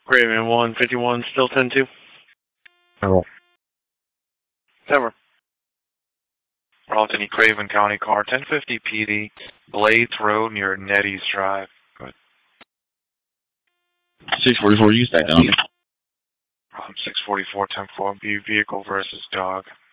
Craven 151, still 10-2. Errol. Never. Raleigh, Craven County car, 1050 PD, Blades Road near Nettie's Drive. Go ahead. 644, you stay down. 644, 10-4, vehicle versus dog.